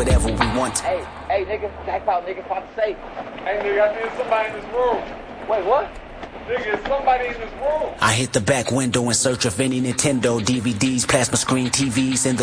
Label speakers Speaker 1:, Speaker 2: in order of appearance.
Speaker 1: whatever we want.
Speaker 2: Hey, nigga, jackpot, nigga, about to say.
Speaker 3: Hey, nigga, I think somebody in this room.
Speaker 2: Wait, what?
Speaker 3: Nigga, it's somebody in this room.
Speaker 1: I hit the back window in search of any Nintendo DVDs, plasma screen TVs, and the